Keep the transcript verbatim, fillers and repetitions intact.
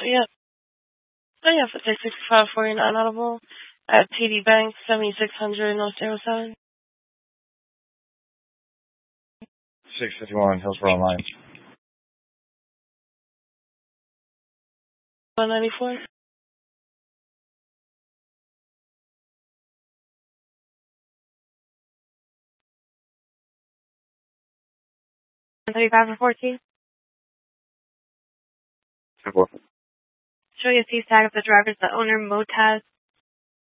Yeah. Oh, yeah, for six sixty-five forty-nine audible at T D Bank, seventy-six hundred North zero seven. six fifty-one Hillsborough Online. one ninety-four. thirty-five or fourteen. Four. Show you a C tag of the driver is the owner, Motaz